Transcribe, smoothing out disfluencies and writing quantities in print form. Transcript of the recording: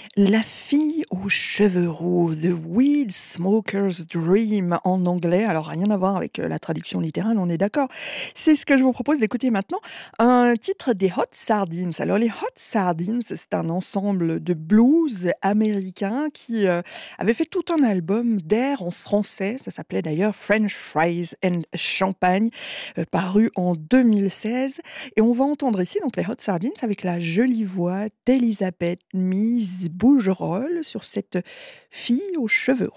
La fille aux cheveux roux, The Weed Smoker's Dream en anglais. Alors rien à voir avec la traduction littérale, on est d'accord. C'est ce que je vous propose d'écouter maintenant. Un titre des Hot Sardines. Alors les Hot Sardines, c'est un ensemble de blues américains qui avait fait tout un album d'air en français. Ça s'appelait d'ailleurs French Fries and Champagne, paru en 2016. Et on va entendre ici donc les Hot Sardines avec la jolie voix d'Elisabeth Mise Bougerolles sur cette fille aux cheveux